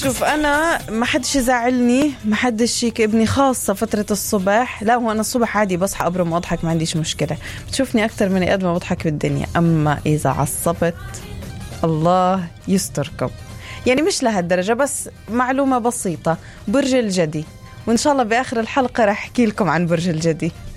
شوف أنا ما حدش يزعلني، ما حدش يكبني، خاصة فترة الصبح. لا هو أنا الصبح عادي بصحى أبرم وأضحك، ما عنديش مشكلة، بتشوفني أكتر من قد ما بضحك بالدنيا. أما إذا عصبت الله يستركم، يعني مش لهالدرجة، بس معلومة بسيطة، برج الجدي، وإن شاء الله بآخر الحلقة رح أحكي لكم عن برج الجدي.